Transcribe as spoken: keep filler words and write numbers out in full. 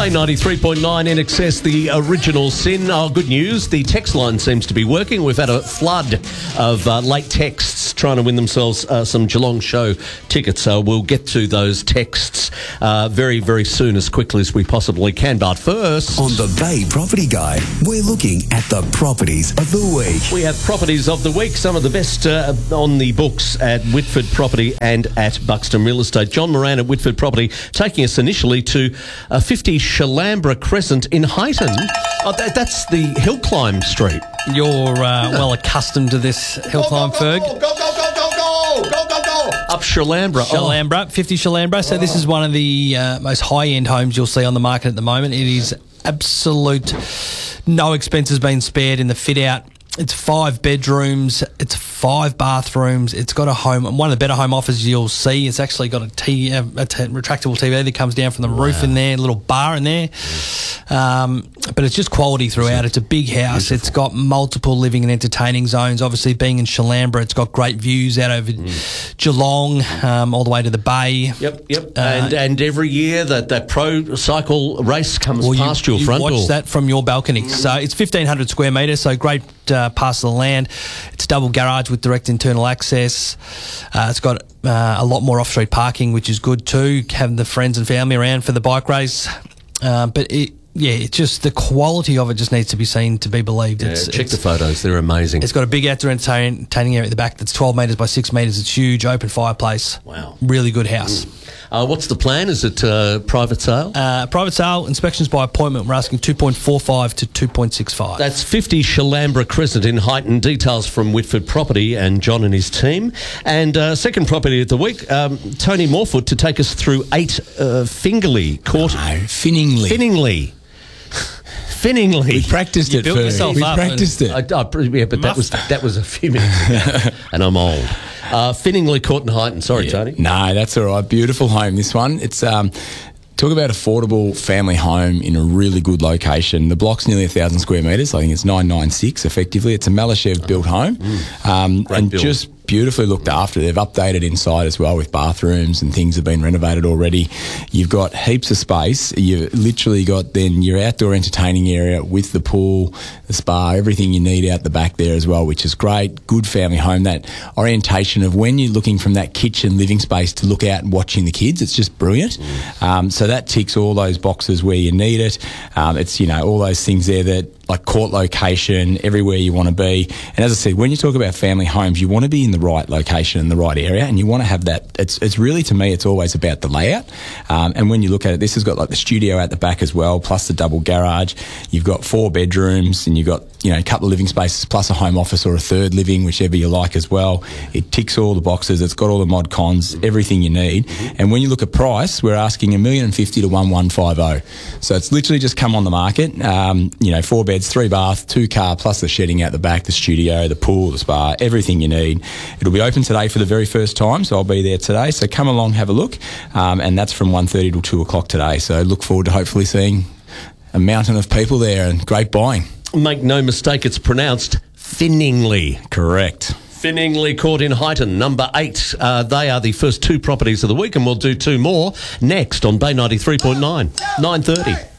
Bay ninety-three point nine in excess, the original sin. Oh, good news. The text line seems to be working. We've had a flood of uh, late texts trying to win themselves uh, some Geelong show tickets. So we'll get to those texts uh, very, very soon, as quickly as we possibly can. But first, on the Bay Property Guide, we're looking at the properties of the week. We have properties of the week, some of the best uh, on the books at Whitford Property and at Buxton Real Estate. John Moran at Whitford Property taking us initially to uh, fifty Shallambra Crescent in Highton. Oh, that, that's the hill climb street. You're uh, well accustomed to this hill climb, Ferg. Go, go, go, go, go, go, go, go, go. Up Shallambra. Shallambra, fifty Shallambra. So this is one of the uh, most high-end homes you'll see on the market at the moment. It is absolute, no expenses being spared in the fit-out. It's five bedrooms, it's five bathrooms, it's got a home, one of the better home offers you'll see. It's actually got a, t- a, a t- retractable T V that comes down from the wow. roof in there, a little bar in there. Um, but it's just quality throughout. It's a big house. Beautiful. It's got multiple living and entertaining zones. Obviously, being in Shallambra, it's got great views out over mm. Geelong, um, all the way to the bay. Yep, yep. Uh, and and every year that, that pro cycle race comes well, past you, your you front watch door. Watch that from your balcony. Mm. So it's fifteen hundred square metres, so great uh, parcel of land. It's double garage with direct internal access. Uh, it's got uh, a lot more off-street parking, which is good too, having the friends and family around for the bike race. Uh, but it... Yeah, it's just the quality of it just needs to be seen to be believed. Yeah, it's, check it's, the photos; they're amazing. It's got a big outdoor entertaining area at the back that's twelve metres by six metres. It's huge, open fireplace. Wow, really good house. Mm. Uh, what's the plan? Is it uh, private sale? Uh, private sale, inspections by appointment. We're asking two point four five to two point six five. That's fifty Shallambra Crescent in Highton. Details from Whitford Property and John and his team. And uh, second property of the week, um, Tony Morfoot to take us through eight uh, Fingerley Court. No, Finningley. Finningley. Finningley. We practiced you it built first. yourself We up practiced it. I, I, yeah, but that was that was a few minutes ago, and I'm old. Uh, Finningley Court in Highton. Sorry, yeah. Tony. No, that's all right. Beautiful home, this one. It's um, talk about affordable family home in a really good location. The block's nearly a thousand square metres. I think it's nine ninety-six effectively. It's a Malyshev built home, Mm. um, and build. just beautifully looked after. They've updated inside as well with bathrooms and things have been renovated already. You've got heaps of space. You've literally got then your outdoor entertaining area with the pool, the spa, everything you need out the back there as well, which is great. Good family home. That orientation of when you're looking from that kitchen living space to look out and watching the kids, it's just brilliant. Mm. Um, so that ticks all those boxes where you need it. Um, it's, you know, all those things there that like court location, everywhere you want to be. And as I said, when you talk about family homes, you want to be in the right location in the right area, and you want to have that. It's it's really, to me, it's always about the layout. Um, and when you look at it, this has got like the studio out the back as well, plus the double garage. You've got four bedrooms, and you've got, you know, a couple of living spaces, plus a home office or a third living, whichever you like as well. It ticks all the boxes. It's got all the mod cons, everything you need. And when you look at price, we're asking a million and fifty to one one five zero. So it's literally just come on the market. Um, you know, four beds, three bath, two car, plus the shedding out the back, the studio, the pool, the spa, everything you need. It'll be open today for the very first time, so I'll be there today. So come along, have a look. Um, and that's from one thirty till two o'clock today. So look forward to hopefully seeing a mountain of people there, and great buying. Make no mistake, it's pronounced Finningley. Correct. Finningley Court in Highton, number eight. Uh, they are the first two properties of the week, and we'll do two more next on Bay ninety-three point nine, nine thirty.